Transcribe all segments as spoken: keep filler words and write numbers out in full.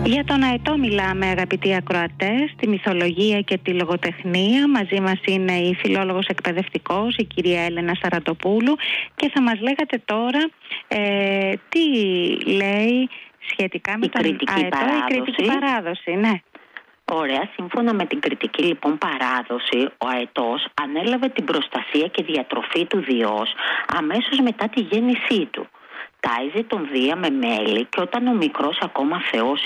Για τον αετό μιλάμε, αγαπητοί ακροατές, τη μυθολογία και τη λογοτεχνία. Μαζί μας είναι η φιλόλογος εκπαιδευτικός, η κυρία Έλενα Σαρατοπούλου, και θα μας λέγατε τώρα ε, τι λέει σχετικά με η τον κριτική αετό, παράδοση. η κριτική παράδοση, ναι. Ωραία, σύμφωνα με την κριτική λοιπόν παράδοση, ο αετός ανέλαβε την προστασία και διατροφή του Διός αμέσως μετά τη γέννησή του. Τάιζε τον Δία με μέλι και όταν ο μικρός ακόμα Θεός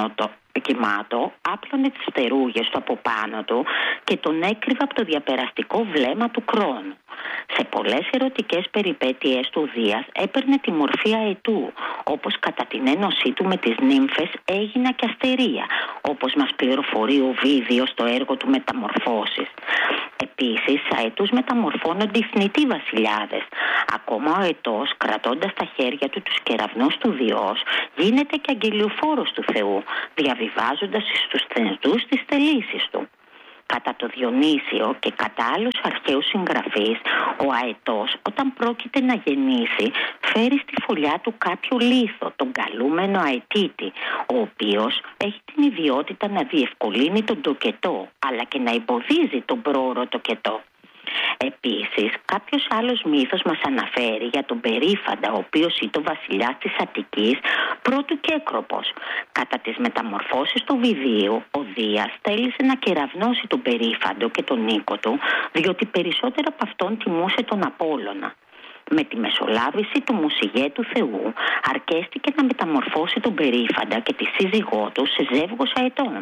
εκοιμάτο, άπλωνε τις φτερούγες του από πάνω του και τον έκρυβε από το διαπεραστικό βλέμμα του Κρόνου. Σε πολλές ερωτικές περιπέτειες του Δίας έπαιρνε τη μορφή αετού, όπως κατά την ένωσή του με τις νύμφες Αίγινα και Αστερία, όπως μας πληροφορεί ο Βίδιος στο έργο του Μεταμορφώσεις. Επίσης, σε αετούς μεταμορφώνονται οι θνητοί βασιλιάδες. Ακόμα ο αετός, κρατώντας στα χέρια του τους κεραυνούς του Διός, γίνεται και αγγελιοφόρος του Θεού, διαβιβάζοντας στους θνητούς τις θελήσεις του. Κατά το Διονύσιο και κατά άλλους αρχαίους συγγραφείς, ο αετός όταν πρόκειται να γεννήσει φέρει στη φωλιά του κάποιο λίθο, τον καλούμενο αετίτη, ο οποίος έχει την ιδιότητα να διευκολύνει τον τοκετό, αλλά και να εμποδίζει τον πρόωρο τοκετό. Επίσης, κάποιος άλλος μύθος μας αναφέρει για τον Περίφαντα, ο οποίος ήταν ο βασιλιάς της Αττικής, πρώτου Κέκροπος. Κατά τις μεταμορφώσεις του Βιδίου, ο Δίας θέλησε να κεραυνώσει τον Περίφαντο και τον οίκο του, διότι περισσότερο από αυτόν τιμούσε τον Απόλλωνα. Με τη μεσολάβηση του μουσιγέτου Θεού, αρκέστηκε να μεταμορφώσει τον Περίφαντα και τη σύζυγό του σε ζεύγος αετών.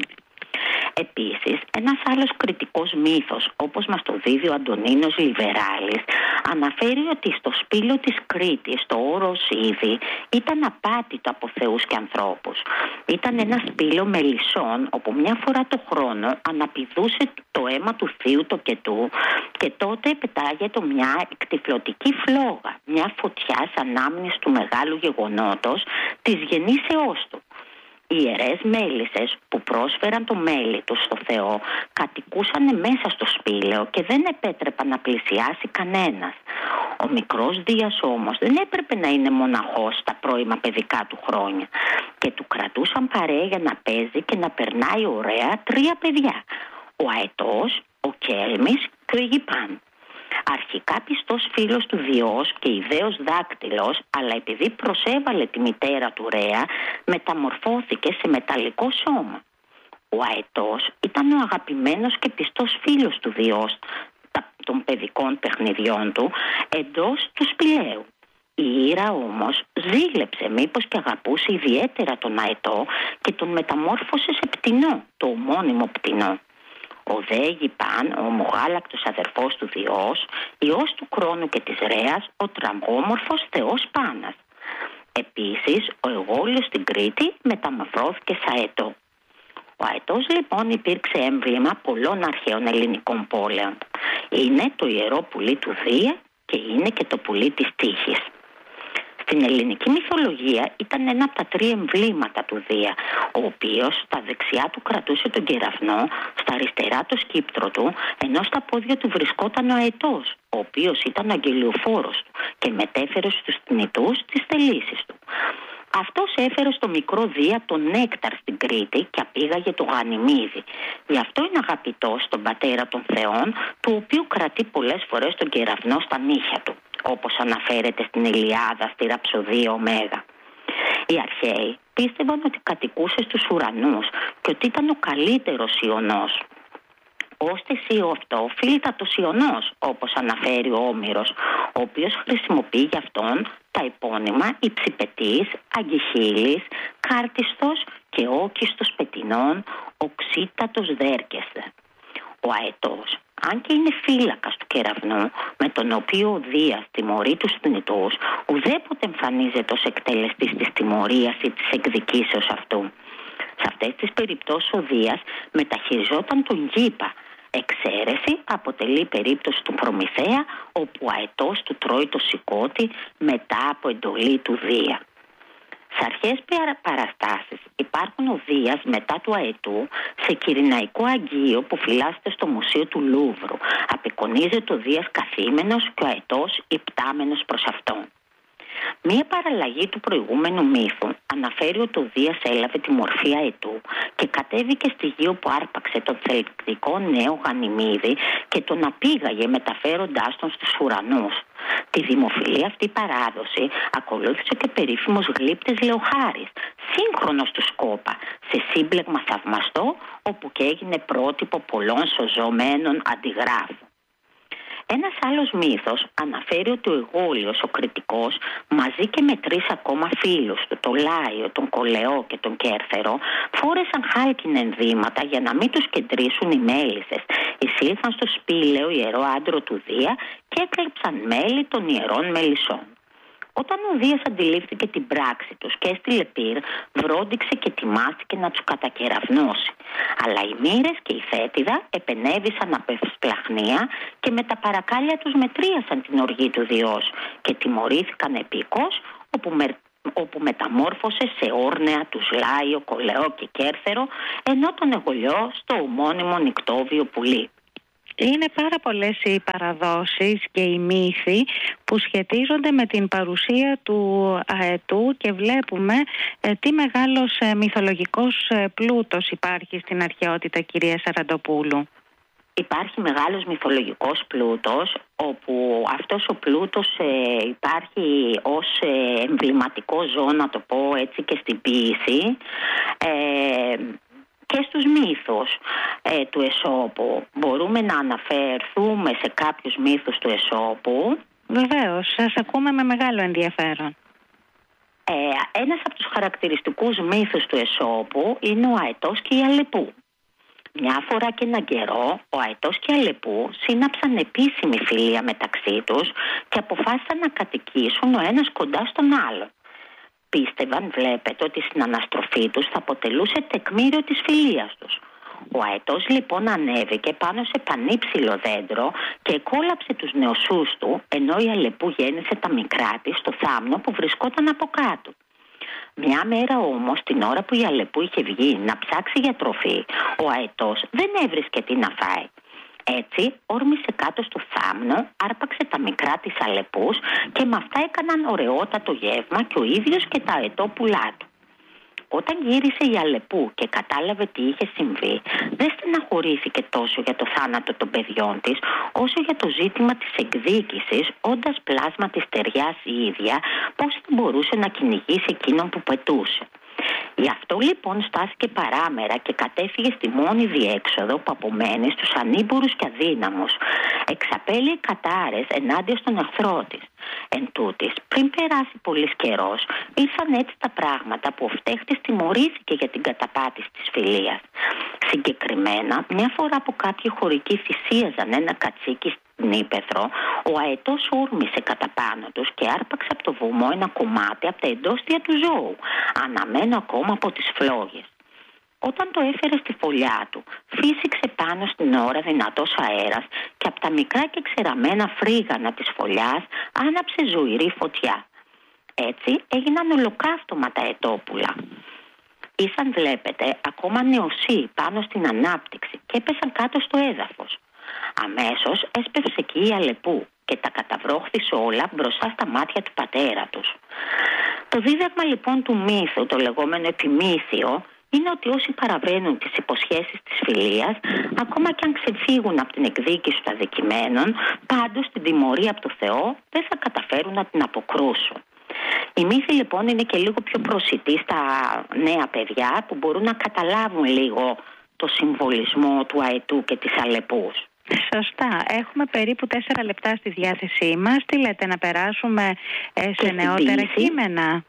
Επίσης, ένας άλλος κριτικός μύθος, όπως μας το δίδει ο Αντωνίνος Λιβεράλης, αναφέρει ότι στο σπήλο της Κρήτης, το όρος Ήδη, ήταν απάτητο από θεούς και ανθρώπους. Ήταν ένα σπήλο μελισσών, όπου μια φορά το χρόνο αναπηδούσε το αίμα του θείου τοκετού και τότε πετάγεται μια εκτυφλωτική φλόγα, μια φωτιά σαν ανάμνηση του μεγάλου γεγονότος της γεννήσεώς του. Οι ιερές μέλισσες που πρόσφεραν το μέλι τους στο Θεό κατοικούσαν μέσα στο σπήλαιο και δεν επέτρεπαν να πλησιάσει κανένας. Ο μικρός Δίας όμως δεν έπρεπε να είναι μοναχός στα πρώιμα παιδικά του χρόνια και του κρατούσαν παρέα για να παίζει και να περνάει ωραία τρία παιδιά, ο αετός, ο Κέλμης και ο Αιγυπάν. Αρχικά πιστός φίλος του Διός και ιδέος δάκτυλος, αλλά επειδή προσέβαλε τη μητέρα του Ρέα, μεταμορφώθηκε σε μεταλλικό σώμα. Ο αετός ήταν ο αγαπημένος και πιστός φίλος του Διός των παιδικών παιχνιδιών του εντός του σπηλαίου. Η Ήρα όμως ζήλεψε μήπως και αγαπούσε ιδιαίτερα τον αετό και τον μεταμόρφωσε σε πτηνό, το ομώνυμο πτηνό. Ο δε Αιγυπάν, ο ομογάλακτος αδερφός του Διός, ιός του Κρόνου και της Ρέας, ο τραγκόμορφος θεός Πάνας. Επίσης, ο Αιγόλιος στην Κρήτη μεταμορφώθηκε σε αετό. Ο αετός λοιπόν υπήρξε έμβλημα πολλών αρχαίων ελληνικών πόλεων. Είναι το ιερό πουλί του Δία και είναι και το πουλί της τύχης. Στην ελληνική μυθολογία ήταν ένα από τα τρία εμβλήματα του Δία, ο οποίος στα δεξιά του κρατούσε τον κεραυνό, στα αριστερά το σκύπτρο του, ενώ στα πόδια του βρισκόταν ο αετός, ο οποίος ήταν αγγελιοφόρος του και μετέφερε στους θνητούς τις θελήσεις του. Αυτός έφερε στο μικρό Δία τον νέκταρ στην Κρήτη και απήγαγε το Γανιμίδι. Γι' αυτό είναι αγαπητός στον πατέρα των θεών, του οποίου κρατεί πολλές φορές τον κεραυνό στα νύχια του, όπως αναφέρεται στην Ηλιάδα στη ραψοδία Ωμέγα. Οι αρχαίοι πίστευαν ότι κατοικούσε στους ουρανούς και ότι ήταν ο καλύτερος ιονός. Ως θεσίο αυτό οφείλεται το Ιωνός, όπως αναφέρει ο Όμηρος, ο οποίος χρησιμοποιεί γι' αυτόν τα επώνυμα Υψηπετής, Αγκυχίλης, Κάρτιστος και Όκιστος Πετινών, Οξύτατος Δέρκεσθε. Ο αετός, αν και είναι φύλακας του κεραυνού, με τον οποίο ο Δίας τιμωρεί τους θνητούς, ουδέποτε εμφανίζεται ως εκτελεστής της τιμωρίας ή της εκδικήσεως αυτού. Σε αυτές τις περιπτώσεις ο Δίας μεταχειριζόταν τον Γήπα. Εξαίρεση αποτελεί περίπτωση του Προμηθέα, όπου ο αετός του τρώει το σηκώτη μετά από εντολή του Δία. Σε αρχαίες παραστάσεις υπάρχουν ο Δίας μετά του αετού σε κυρηναϊκό αγγείο που φυλάσσεται στο Μουσείο του Λούβρου. Απεικονίζεται ο Δίας καθήμενος και ο αετός υπτάμενος προς αυτόν. Μία παραλλαγή του προηγούμενου μύθου αναφέρει ότι ο Δίας έλαβε τη μορφή αετού και κατέβηκε στη γη όπου άρπαξε τον θελκτικό νέο Γανιμίδη και τον απήγαγε μεταφέροντάς τον στους ουρανούς. Τη δημοφιλή αυτή παράδοση ακολούθησε και ο περίφημος γλύπτης Λεοχάρης, σύγχρονος του Σκόπα, σε σύμπλεγμα θαυμαστό όπου και έγινε πρότυπο πολλών σωζωμένων αντιγράφων. Ένας άλλος μύθος αναφέρει ότι ο Αιγόλιος, ο Κρητικός, μαζί και με τρεις ακόμα φίλους του, τον Λάιο, τον Κολεό και τον Κέρθερο, φόρεσαν χάλκινα ενδύματα για να μην τους κεντρήσουν οι μέλισσες. Εισήλθαν στο σπήλαιο ιερό άντρο του Δία και έκλεψαν μέλη των ιερών μελισσών. Όταν ο Δίας αντιλήφθηκε την πράξη τους και έστειλε πυρ, βρόντιξε και ετοιμάστηκε να τους κατακεραυνώσει. Αλλά οι μοίρες και η θέτιδα επενέβησαν από ευσπλαχνία και με τα παρακάλια τους μετρίασαν την οργή του Διός και τιμωρήθηκαν επίκως, όπου, με, όπου μεταμόρφωσε σε όρνεα τους Λάιο, Κολεό και Κέρθερο, ενώ τον Αιγολιό στο ομώνυμο νικτόβιο πουλί. Είναι πάρα πολλές οι παραδόσεις και οι μύθοι που σχετίζονται με την παρουσία του αετού και βλέπουμε ε, τι μεγάλος ε, μυθολογικός ε, πλούτος υπάρχει στην αρχαιότητα, κυρία Σαραντοπούλου. Υπάρχει μεγάλος μυθολογικός πλούτος, όπου αυτός ο πλούτος ε, υπάρχει ως ε, εμβληματικό ζώο, να το πω έτσι, και στην ποίηση ε, και στους μύθους ε, του Αισώπου. Μπορούμε να αναφερθούμε σε κάποιους μύθους του Αισώπου. Βεβαίως, σας ακούμε με μεγάλο ενδιαφέρον. Ε, ένας από τους χαρακτηριστικούς μύθους του Αισώπου είναι ο Αετός και η Αλεπού. Μια φορά και έναν καιρό, ο Αετός και η Αλεπού σύναψαν επίσημη φιλία μεταξύ τους και αποφάσισαν να κατοικήσουν ο ένας κοντά στον άλλον. Πίστευαν, βλέπετε, ότι στην αναστροφή τους θα αποτελούσε τεκμήριο της φιλίας τους. Ο Αετός λοιπόν ανέβηκε πάνω σε πανύψηλο δέντρο και εκόλαψε τους νεοσούς του, ενώ η Αλεπού γέννησε τα μικρά της στο θάμνο που βρισκόταν από κάτω. Μια μέρα όμως, την ώρα που η Αλεπού είχε βγει να ψάξει για τροφή, ο Αετός δεν έβρισκε τι να φάει. Έτσι όρμησε κάτω στο θάμνο, άρπαξε τα μικρά της Αλεπούς και με αυτά έκαναν ωραιότατο γεύμα και ο ίδιος και τα αετόπουλά του. Όταν γύρισε η Αλεπού και κατάλαβε τι είχε συμβεί, δεν στεναχωρήθηκε τόσο για το θάνατο των παιδιών της, όσο για το ζήτημα της εκδίκησης, όντας πλάσμα της στεριάς η ίδια, πώς θα μπορούσε να κυνηγήσει εκείνον που πετούσε. Γι' αυτό λοιπόν στάθηκε παράμερα και κατέφυγε στη μόνη διέξοδο που απομένει στους ανήμπορους και αδύναμους. Εξαπέλυε κατάρες ενάντια στον εχθρό της. Εν τούτης, πριν περάσει πολύς καιρός, ήρθαν έτσι τα πράγματα που ο φταίχτης τιμωρήθηκε για την καταπάτηση της φιλίας. Συγκεκριμένα, μια φορά που κάποιοι χωρικοί θυσίαζαν ένα κατσίκι στην ύπαιθρο, ο Αετός όρμησε κατά πάνω τους και άρπαξε από το βωμό ένα κομμάτι από τα εντόστια του ζώου, αναμένο ακόμα από τις φλόγες. Όταν το έφερε στη φωλιά του, φύσηξε πάνω στην ώρα δυνατός αέρας και από τα μικρά και ξεραμένα φρίγανα της φωλιάς άναψε ζωηρή φωτιά. Έτσι έγιναν ολοκαύτωμα τα αετόπουλα. Ήσαν, βλέπετε, ακόμα νεοσοί πάνω στην ανάπτυξη και έπεσαν κάτω στο έδαφος. Αμέσως έσπευσε εκεί η Αλεπού και τα καταβρόχθησε όλα μπροστά στα μάτια του πατέρα τους. Το δίδαγμα λοιπόν του μύθου, το λεγόμενο επιμύθιο, είναι ότι όσοι παραβαίνουν τις υποσχέσεις της φιλίας, ακόμα και αν ξεφύγουν από την εκδίκηση των αδικημένων, πάντως την τιμωρία από το Θεό δεν θα καταφέρουν να την αποκρούσουν. Η μύθη λοιπόν είναι και λίγο πιο προσιτή στα νέα παιδιά που μπορούν να καταλάβουν λίγο το συμβολισμό του Αετού και της Αλεπούς. Σωστά. Έχουμε περίπου τέσσερα λεπτά στη διάθεσή μας. Τι λέτε, να περάσουμε ε, σε νεότερα κείμενα?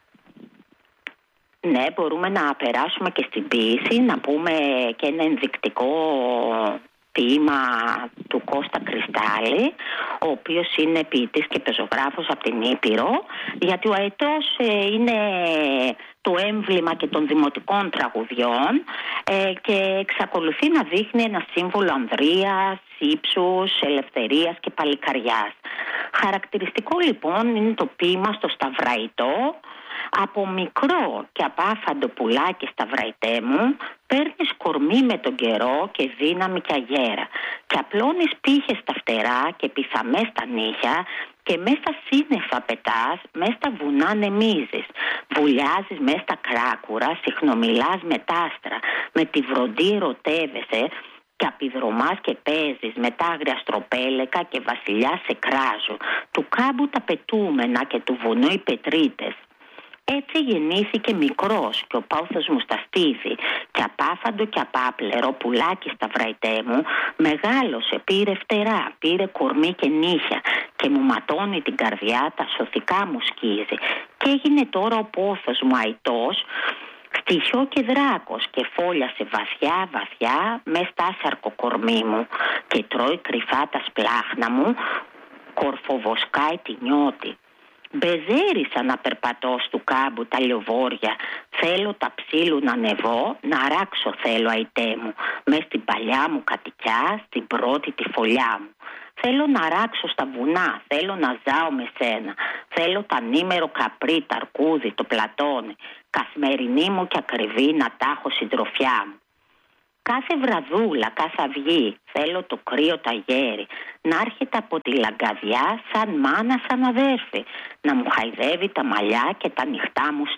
Ναι, μπορούμε να περάσουμε και στην ποίηση, να πούμε και ένα ενδεικτικό ποίημα του Κώστα Κρυστάλλη, ο οποίος είναι ποιητής και πεζογράφος από την Ήπειρο, γιατί ο Αετός ε, είναι το έμβλημα και των δημοτικών τραγουδιών ε, και εξακολουθεί να δείχνει ένα σύμβολο ανδρείας, ύψους, ελευθερίας και παλικαριάς. Χαρακτηριστικό λοιπόν είναι το ποίημα στο Σταυραϊτό. Από μικρό και απάφαντο πουλάκι σταυραϊτέ μου, παίρνεις κορμί με τον καιρό και δύναμη και αγέρα και απλώνεις πύχες στα φτερά και πιθαμές στα νύχια Και μέσα στα σύννεφα πετάς, μέσα στα βουνά νεμίζεις. Βουλιάζεις μέσα στα κράκουρα, συχνομιλάς με τ' άστρα. Με τη βροντή ερωτεύεσαι και απειδρομάς και παίζεις με τ' άγρια στροπέλεκα και βασιλιά σε κράζου. Του κάμπου τα πετούμενα και του βουνού οι πετρίτες. Έτσι γεννήθηκε μικρός και ο πόθος μου στα στήθη και απάφαντο και απάπλερο πουλάκι στα βραϊτέ μου μεγάλωσε, πήρε φτερά, πήρε κορμί και νύχια και μου ματώνει την καρδιά, τα σωθικά μου σκίζει και έγινε τώρα ο πόθος μου αητός, στοιχιό και δράκος και φόλιασε βαθιά βαθιά μες στα σαρκοκορμί μου και τρώει κρυφά τα σπλάχνα μου, κορφοβοσκάει τη νιώτη. Μπεζέρισα να περπατώ στου κάμπου τα λιοβόρια. Θέλω τα ψήλου να ανεβώ, να ράξω θέλω αϊτέ μου. Μες στην παλιά μου κατοικιά, στην πρώτη τη φωλιά μου. Θέλω να ράξω στα βουνά, θέλω να ζάω με σένα. Θέλω τα νήμερο καπρί, τα αρκούδι, το πλατώνει. Καθημερινή μου και ακριβή να τάχω συντροφιά μου. Κάθε βραδούλα, κάθε αυγή, θέλω το κρύο ταγέρι να έρχεται από τη λαγκαδιά σαν μάνα, σαν αδέρφη, να μου χαϊδεύει τα μαλλιά και τα νυχτά μου